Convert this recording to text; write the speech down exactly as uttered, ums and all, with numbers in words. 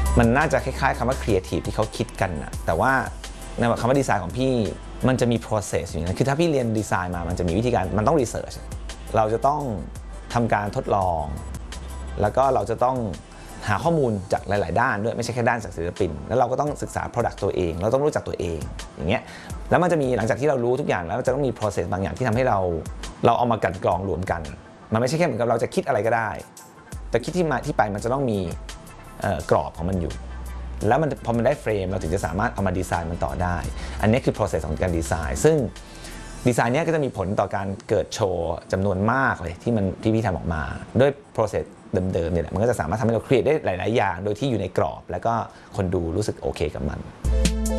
มันน่าจะคล้ายๆคำว่า creative ที่เขาคิดกันนะแต่ว่าในคำว่าดีไซน์ของพี่มันจะมี process อยู่นะคือถ้าพี่เรียนดีไซน์มามันจะมีวิธีการมันต้อง research เราจะต้องทำการทดลองแล้วก็เราจะต้องหาข้อมูลจากหลายๆด้านด้วยไม่ใช่แค่ด้านจากศิลปินแล้วเราก็ต้องศึกษา product ตัวเองเราต้องรู้จักตัวเองอย่างเงี้ยแล้วมันจะมีหลังจากที่เรารู้ทุกอย่างแล้วจะต้องมี process บางอย่างที่ทำให้เราเราเอามากันกรองรวมกันมันไม่ใช่แค่เหมือนกับเราจะคิดอะไรก็ได้แต่คิดที่มาที่ไปมันจะต้องมีกรอบของมันอยู่แล้วมันพอมันได้เฟรมเราถึงจะสามารถเอามาดีไซน์มันต่อได้อันนี้คือ process ของการดีไซน์ซึ่งดีไซน์นี้ก็จะมีผลต่อการเกิดโชว์จำนวนมากเลยที่มันที่พี่ทำออกมาด้วย process เดิมๆเนี่ยมันก็จะสามารถทำให้เรา create ได้หลายๆอย่างโดยที่อยู่ในกรอบแล้วก็คนดูรู้สึกโอเคกับมัน